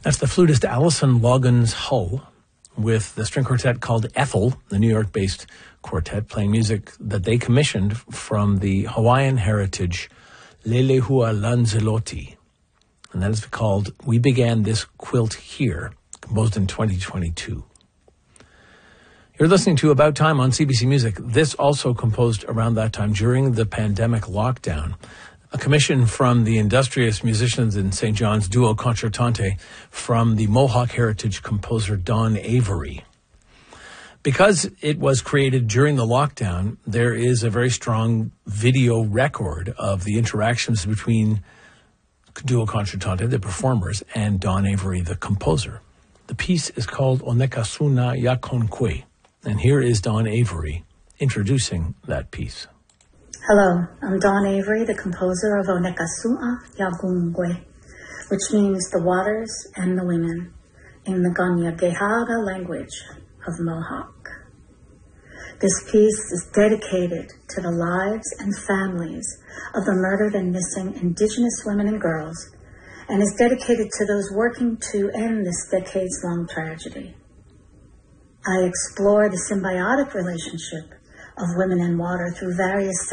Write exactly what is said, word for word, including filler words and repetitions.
That's the flutist Alison Loggins Hull with the string quartet called Ethel, the New York-based quartet, playing music that they commissioned from the Hawaiian heritage Lelehua Lanzarote. And that is called We Began This Quilt Here, composed in twenty twenty-two. You're listening to About Time on C B C Music. This also composed around that time during the pandemic lockdown. A commission from the industrious musicians in Saint John's, Duo Concertante, from the Mohawk heritage composer Don Avery. Because it was created during the lockdown, there is a very strong video record of the interactions between Duo Concertante, the performers, and Don Avery, the composer. The piece is called Onekasuna Yakonkwe, and here is Don Avery introducing that piece. Hello, I'm Don Avery, the composer of Onekasuna Yakonkwe, which means the waters and the women, in the Ganyagehaga language of Mohawk. This piece is dedicated to the lives and families of the murdered and missing Indigenous women and girls, and is dedicated to those working to end this decades-long tragedy. I explore the symbiotic relationship of women and water through various